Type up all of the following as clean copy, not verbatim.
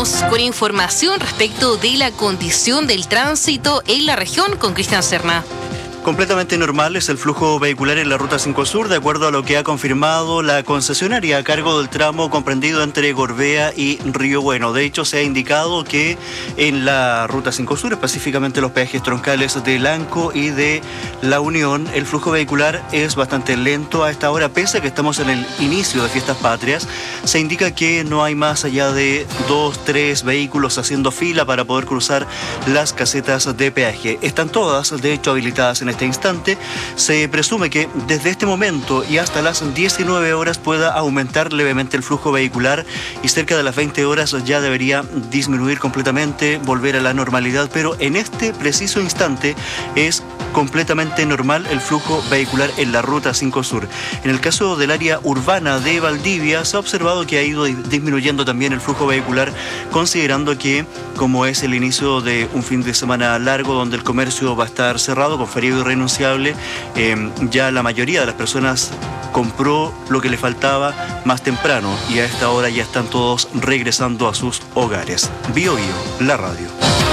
Vamos con información respecto de la condición del tránsito en la región con Cristian Serna. Completamente normal es el flujo vehicular en la Ruta 5 Sur, de acuerdo a lo que ha confirmado la concesionaria a cargo del tramo comprendido entre Gorbea y Río Bueno. De hecho, se ha indicado que en la Ruta 5 Sur, específicamente los peajes troncales de Lanco y de La Unión, el flujo vehicular es bastante lento a esta hora, pese a que estamos en el inicio de Fiestas Patrias. Se indica que no hay más allá de 2-3 vehículos haciendo fila para poder cruzar las casetas de peaje. Están todas, de hecho, habilitadas en este instante. Se presume que desde este momento y hasta las 19 horas pueda aumentar levemente el flujo vehicular y cerca de las 20 horas ya debería disminuir completamente, volver a la normalidad, pero en este preciso instante es completamente normal el flujo vehicular en la Ruta 5 Sur. En el caso del área urbana de Valdivia se ha observado que ha ido disminuyendo también el flujo vehicular, considerando que como es el inicio de un fin de semana largo donde el comercio va a estar cerrado con feriado irrenunciable, ya la mayoría de las personas compró lo que le faltaba más temprano y a esta hora ya están todos regresando a sus hogares. Bio Bio, la radio.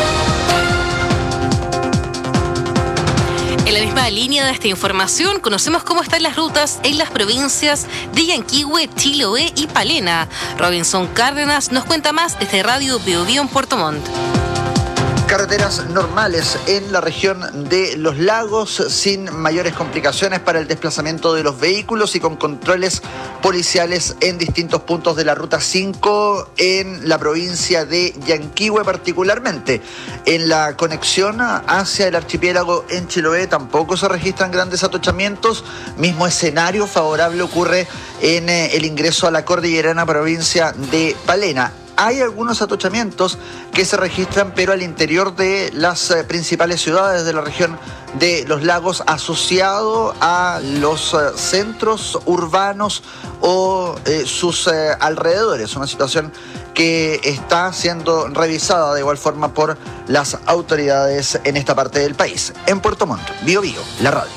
En la misma línea de esta información, conocemos cómo están las rutas en las provincias de Yanquihue, Chiloé y Palena. Robinson Cárdenas nos cuenta más desde Radio Bio Bio en Puerto Montt. Carreteras normales en la región de Los Lagos, sin mayores complicaciones para el desplazamiento de los vehículos y con controles policiales en distintos puntos de la Ruta 5 en la provincia de Yanquihue particularmente. En la conexión hacia el archipiélago en Chiloé tampoco se registran grandes atochamientos. Mismo escenario favorable ocurre en el ingreso a la cordillerana provincia de Palena. Hay algunos atochamientos que se registran, pero al interior de las principales ciudades de la región de Los Lagos, asociado a los centros urbanos o sus alrededores. Una situación que está siendo revisada de igual forma por las autoridades en esta parte del país. En Puerto Montt, Bio Bio, la radio.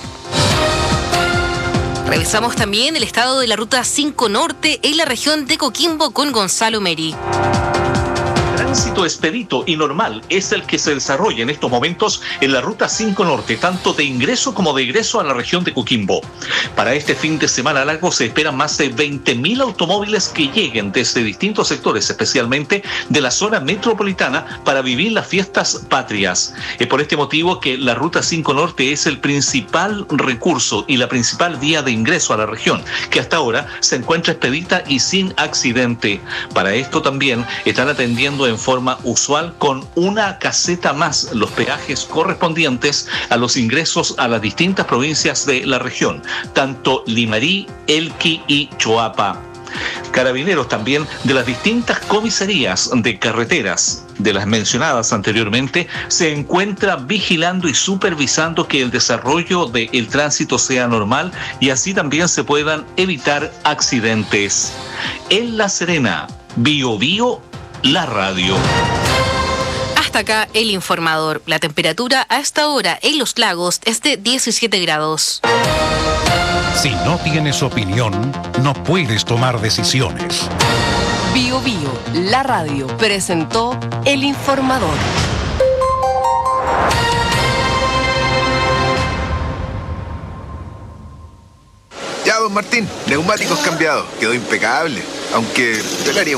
Revisamos también el estado de la Ruta 5 Norte en la región de Coquimbo con Gonzalo Meri. Tránsito expedito y normal es el que se desarrolla en estos momentos en la Ruta 5 Norte, tanto de ingreso como de egreso a la región de Coquimbo. Para este fin de semana largo se esperan más de 20.000 automóviles que lleguen desde distintos sectores, especialmente de la zona metropolitana, para vivir las fiestas patrias. Es por este motivo que la Ruta 5 Norte es el principal recurso y la principal vía de ingreso a la región, que hasta ahora se encuentra expedita y sin accidente. Para esto también están atendiendo en forma usual con una caseta más los peajes correspondientes a los ingresos a las distintas provincias de la región, tanto Limarí, Elqui y Choapa. Carabineros también de las distintas comisarías de carreteras de las mencionadas anteriormente se encuentra vigilando y supervisando que el desarrollo del tránsito sea normal y así también se puedan evitar accidentes. En La Serena, Bio Bio, la radio. Hasta acá el informador. La temperatura a esta hora en Los Lagos es de 17 grados. Si no tienes opinión, no puedes tomar decisiones. Bio Bio, la radio, presentó el informador. Ya, don Martín, neumáticos cambiados. Quedó impecable. Aunque yo le haría